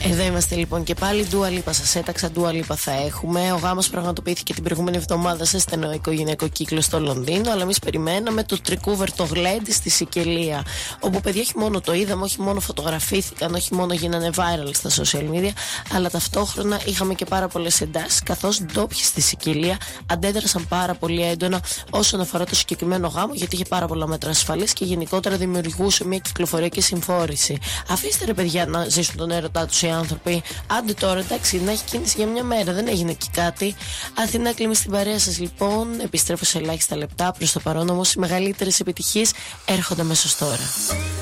Εδώ είμαστε λοιπόν και πάλι. Dua Lipa σας έταξα, Dua Lipa θα έχουμε. Ο γάμος πραγματοποιήθηκε την προηγούμενη εβδομάδα σε στενό οικογενειακό κύκλο στο Λονδίνο. Αλλά εμείς περιμέναμε το τρικούβερ, το γλέντι στη Σικελία. Όπου παιδιά όχι μόνο το είδαμε, όχι μόνο φωτογραφήθηκαν, όχι μόνο γίνανε viral στα social media, αλλά ταυτόχρονα είχαμε και πάρα πολλές εντάσεις. Καθώς ντόπιοι στη Σικελία αντέδρασαν πάρα πολύ έντονα όσον αφορά το συγκεκριμένο γάμο, γιατί είχε πάρα πολλά μέτρα ασφαλής και γενικότερα δημιουργούσε μια κυκλοφοριακή συμφόρηση. Αφήστε ρε παιδιά να ζήσουν τον έρωτά τους οι άνθρωποι. Άντε τώρα, εντάξει, να έχει κίνηση για μια μέρα, δεν έγινε και κάτι. Αθηνά Κλίμη στην παρέα σας λοιπόν. Επιστρέφω σε ελάχιστα λεπτά. Προς το παρόν όμως οι μεγαλύτερες επιτυχίες έρχονται αμέσως τώρα.